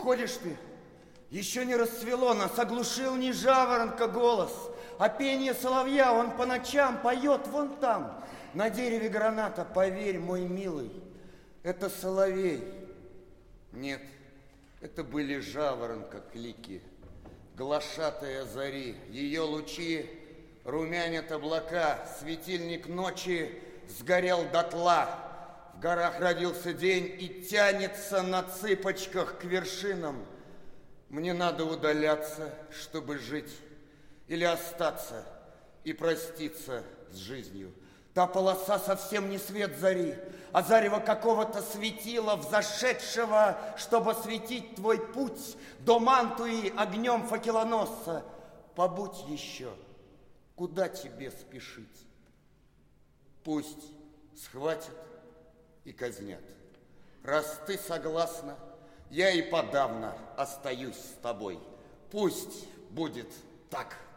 Уходишь ты. Еще не расцвело, нас оглушил не жаворонка голос, а пение соловья. Он по ночам поет вон там, на дереве граната. Поверь, мой милый, это соловей. Нет, это были жаворонка клики, глашатая зари. Ее лучи румянят облака, светильник ночи сгорел дотла. В горах родился день и тянется на цыпочках к вершинам. Мне надо удаляться, чтобы жить, или остаться и проститься с жизнью. Та полоса совсем не свет зари, а зарево какого-то светила, взошедшего, чтобы осветить твой путь до Мантуи огнем факелоносца. Побудь еще, куда тебе спешить? Пусть схватят и казнят. Раз ты согласна, я и подавно остаюсь с тобой. Пусть будет так.